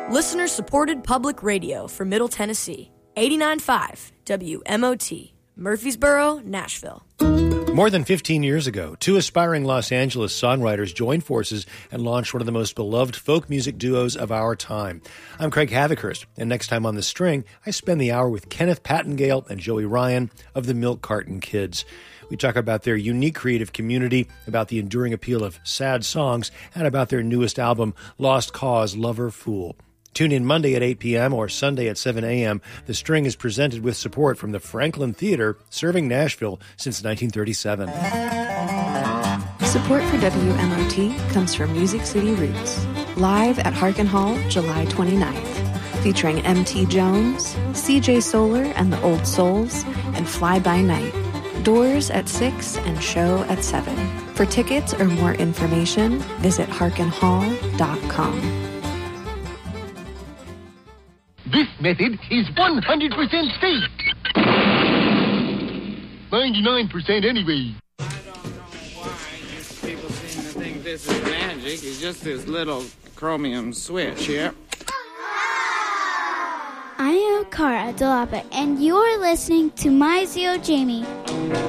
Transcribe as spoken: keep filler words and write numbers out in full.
Listener-supported public radio for Middle Tennessee. eighty-nine point five W M O T, Murfreesboro, Nashville. More than fifteen years ago, two aspiring Los Angeles songwriters joined forces and launched one of the most beloved folk music duos of our time. I'm Craig Havikhurst, and next time on The String, I spend the hour with Kenneth Pattengale and Joey Ryan of the Milk Carton Kids. We talk about their unique creative community, about the enduring appeal of sad songs, and about their newest album, Lost Cause Lover Fool. Tune in Monday at eight p.m. or Sunday at seven a.m. The String is presented with support from the Franklin Theater, serving Nashville since nineteen thirty-seven. Support for W M O T comes from Music City Roots, live at Harkin Hall, July twenty-ninth, featuring M T Jones, C J Solar and the Old Souls, and Fly By Night. Doors at six and show at seven. For tickets or more information, visit harkin hall dot com. This method is one hundred percent safe. ninety-nine percent anyway. I don't know why people seem to think this is magic. It's just this little chromium switch here. I am Cara Delapa, and you are listening to My Zio Jamie.